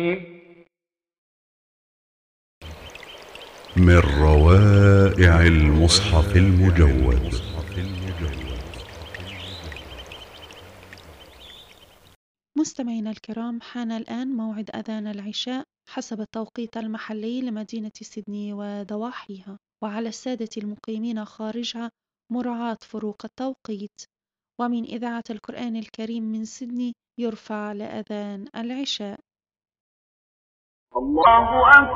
من روائع المصحف المجود. مستمعينا الكرام، حان الآن موعد أذان العشاء حسب التوقيت المحلي لمدينة سيدني وضواحيها، وعلى السادة المقيمين خارجها مراعاة فروق التوقيت. ومن إذاعة القرآن الكريم من سيدني يرفع لأذان العشاء. الله أكبر.